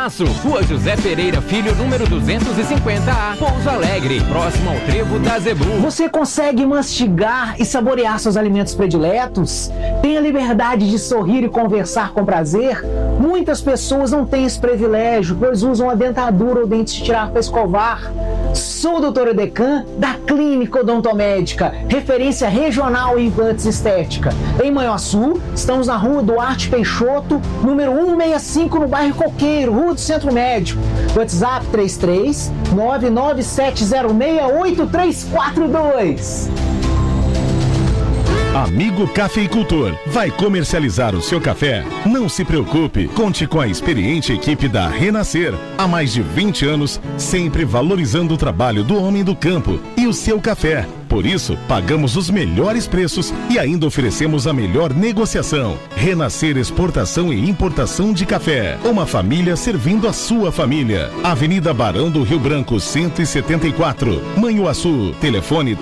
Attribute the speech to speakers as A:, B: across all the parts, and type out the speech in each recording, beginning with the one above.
A: Aço, Rua José Pereira Filho, número 250A, Pouso Alegre, próximo ao Trevo da Zebu.
B: Você consegue mastigar e saborear seus alimentos prediletos? Tem a liberdade de sorrir e conversar com prazer? Muitas pessoas não têm esse privilégio, pois usam a dentadura ou dentes de tirar para escovar. Sou o Dr. Edecan, da Clínica Odontomédica, referência regional em implantes estética. Em Manhuaçu, estamos na Rua Duarte Peixoto, número 165, no bairro Coqueiro, Rua do Centro Médico. WhatsApp 33 997068342.
C: Amigo Cafeicultor, vai comercializar o seu café? Não se preocupe, conte com a experiente equipe da Renascer. Há mais de 20 anos, sempre valorizando o trabalho do homem do campo e o seu café. Por isso, pagamos os melhores preços e ainda oferecemos a melhor negociação. Renascer Exportação e Importação de Café. Uma família servindo a sua família. Avenida Barão do Rio Branco, 174. Manhuaçu. Telefone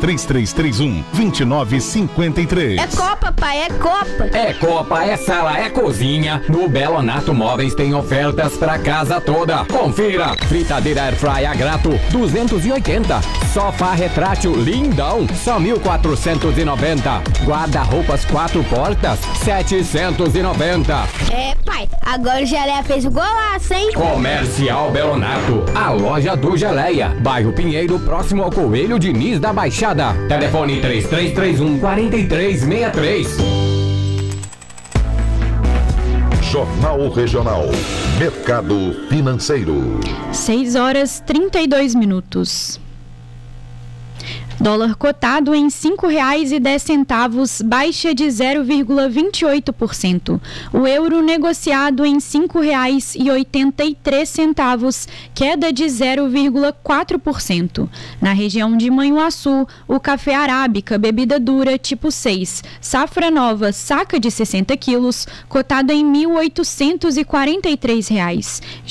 C: 3331-2953.
D: É Copa, pai, é Copa.
A: É Copa, é sala, é cozinha. No Belonato Móveis tem ofertas pra casa toda. Confira. Fritadeira Airfryer a grato, 280. Sofá retrátil lindão, só 1.490. Guarda-roupas 4 portas, 790.
D: É, pai, agora o Geleia fez o golaço, hein?
A: Comercial Belonato, a loja do Geleia. Bairro Pinheiro, próximo ao Coelho Diniz da Baixada. Telefone 3331-4363.
E: Jornal Regional. Mercado Financeiro.
F: 6h32. Dólar cotado em R$ 5,10, baixa de 0,28%. O euro negociado em R$ 5,83, queda de 0,4%. Na região de Manhuaçu, o café arábica, bebida dura tipo 6, safra nova, saca de 60 quilos, cotado em R$ 1.843.